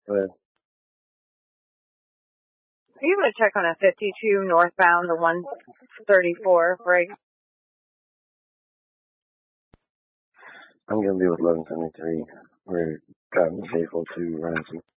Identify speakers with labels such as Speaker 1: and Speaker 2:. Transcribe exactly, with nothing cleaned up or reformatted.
Speaker 1: Go ahead.
Speaker 2: Are you going to check on a fifty-two northbound, the one thirty-four break?
Speaker 1: I'm going to be with eleven seventy-three. We're driving the vehicle to Ramsey.